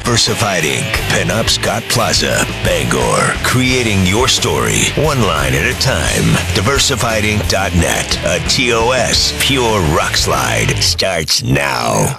Diversified Inc., Penobscot Scott Plaza, Bangor. Creating your story, one line at a time. DiversifiedInc.net. A TOS Pure Rock Slide starts now.